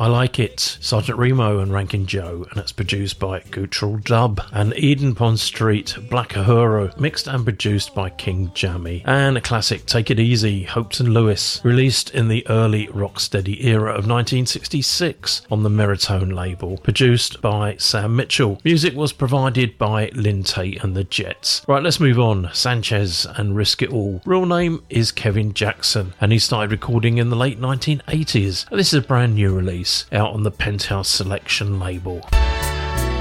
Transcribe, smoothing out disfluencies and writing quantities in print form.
I Like It, Sergeant Remo and Rankin Joe, and it's produced by Gutural Dub. And Eden Pond Street, Black Uhuru, mixed and produced by King Jammy. And a classic, Take It Easy, Hopes and Lewis, released in the early rocksteady era of 1966 on the Meritone label, produced by Sam Mitchell. Music was provided by Lynn Tate and the Jets. Right, let's move on. Sanchez and Risk It All. Real name is Kevin Jackson, and he started recording in the late 1980s. This is a brand new release out on the Penthouse Selection label.